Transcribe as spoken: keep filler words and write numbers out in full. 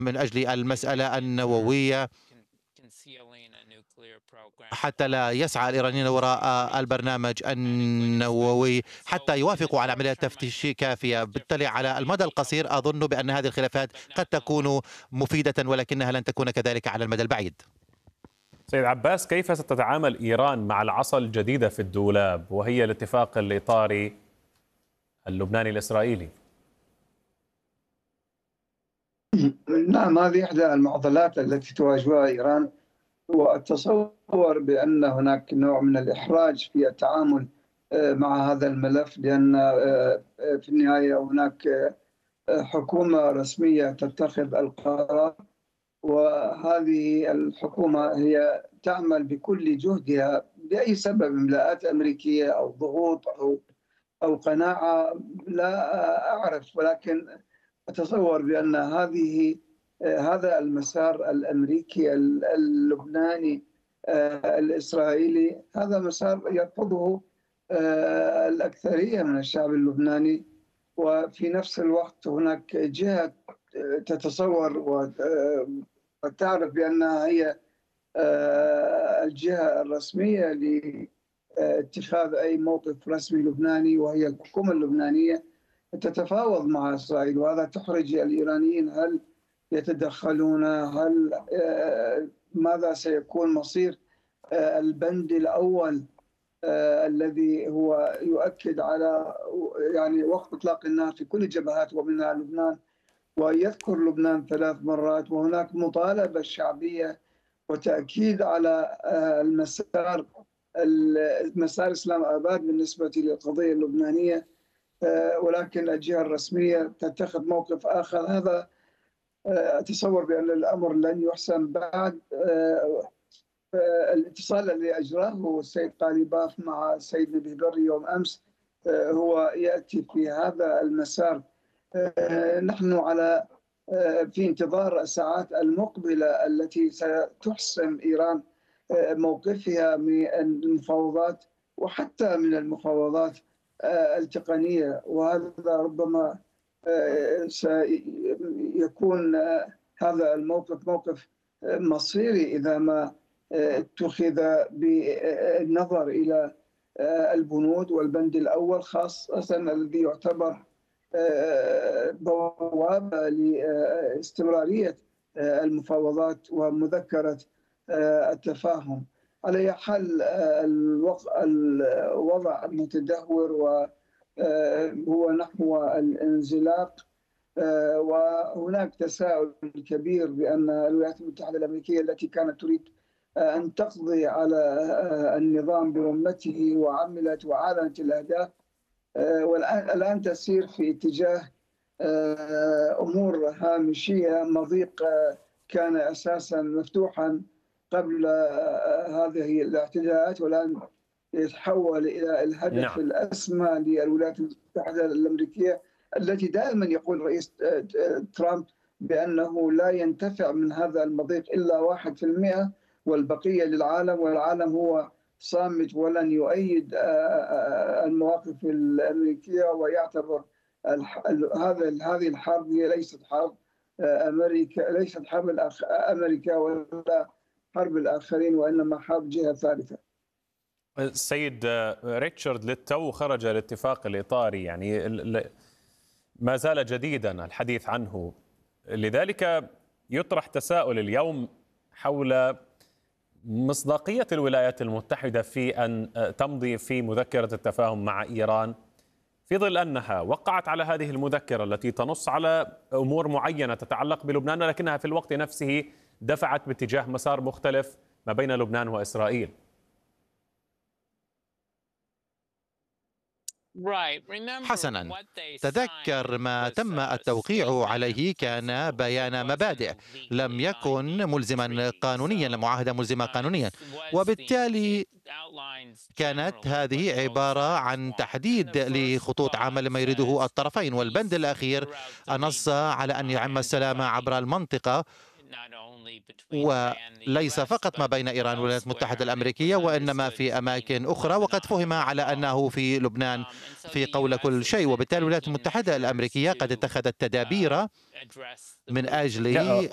من أجل المسألة النووية، حتى لا يسعى الإيرانيين وراء البرنامج النووي حتى يوافقوا على عملية تفتيش كافية. بالتالي على المدى القصير أظن بأن هذه الخلافات قد تكون مفيدة، ولكنها لن تكون كذلك على المدى البعيد. سيد عباس، كيف ستتعامل إيران مع العصا الجديدة في الدولاب وهي الاتفاق الإطاري اللبناني الإسرائيلي؟ نعم، هذه إحدى المعضلات التي تواجهها إيران، وأتصور بأن هناك نوع من الإحراج في التعامل مع هذا الملف، لأن في النهاية هناك حكومة رسمية تتخذ القرار، وهذه الحكومة هي تعمل بكل جهدها لأي سبب، املاءات أمريكية أو ضغوط أو أو قناعة لا أعرف، ولكن أتصور بأن هذه هذا المسار الأمريكي اللبناني الإسرائيلي هذا مسار يرفضه الأكثرية من الشعب اللبناني، وفي نفس الوقت هناك جهة تتصور وتعرف بأنها هي الجهة الرسمية لاتخاذ أي موقف رسمي لبناني، وهي الحكومة اللبنانية تتفاوض مع إسرائيل، وهذا تحرج الإيرانيين. هل يتدخلون؟ هل ماذا سيكون مصير البند الأول الذي هو يؤكد على يعني وقف إطلاق النار في كل الجبهات ومنها لبنان، ويذكر لبنان ثلاث مرات، وهناك مطالبة شعبية وتأكيد على المسار مسار إسلام آباد بالنسبة للقضية اللبنانية، ولكن الجهة الرسمية تتخذ موقف آخر. هذا أتصور بأن الأمر لن يحسن بعد الاتصال الذي أجراه السيد قاليباف مع السيد نبيه بري يوم أمس هو يأتي في هذا المسار. نحن على في انتظار الساعات المقبلة التي ستحسم إيران موقفها من المفاوضات وحتى من المفاوضات التقنية، وهذا ربما سيكون هذا الموقف موقف مصيري إذا ما اتخذ بالنظر إلى البنود والبند الأول، خاصة الذي يعتبر بوابة لاستمرارية المفاوضات ومذكرة التفاهم. على أي حال الوضع متدهور وهو نحو الانزلاق، وهناك تساؤل كبير بأن الولايات المتحدة الأمريكية التي كانت تريد أن تقضي على النظام برمته وعملت وعالنت الأهداف، والآن الآن تسير في اتجاه أمور هامشية. مضيق كان أساسا مفتوحا قبل هذه الاعتداءات، والآن يتحول إلى الهدف نعم. الأسمى للولايات المتحدة الأمريكية، التي دائما يقول رئيس ترامب بأنه لا ينتفع من هذا المضيق إلا واحد في المئة والبقية للعالم، والعالم هو صامت ولن يؤيد المواقف الأمريكية، ويعتبر هذا هذه الحرب هي ليست حرب أمريكا، ليست حرب أمريكا ولا حرب الآخرين، وإنما حرب جهة ثالثة. السيد ريتشارد، للتو خرج الاتفاق الإطاري، يعني ما زال جديدا الحديث عنه، لذلك يطرح تساؤل اليوم حول مصداقية الولايات المتحدة في أن تمضي في مذكرة التفاهم مع إيران في ظل أنها وقعت على هذه المذكرة التي تنص على أمور معينة تتعلق بلبنان، لكنها في الوقت نفسه دفعت باتجاه مسار مختلف ما بين لبنان وإسرائيل. حسنا، تذكر ما تم التوقيع عليه كان بيان مبادئ، لم يكن ملزما قانونيا، لمعاهدة ملزمة قانونيا، وبالتالي كانت هذه عبارة عن تحديد لخطوط عمل ما يريده الطرفين. والبند الأخير نص على أن يعم السلام عبر المنطقة، وليس فقط ما بين إيران والولايات المتحدة الأمريكية، وإنما في أماكن أخرى، وقد فهم على أنه في لبنان في قول كل شيء. وبالتالي الولايات المتحدة الأمريكية قد اتخذت تدابير من أجل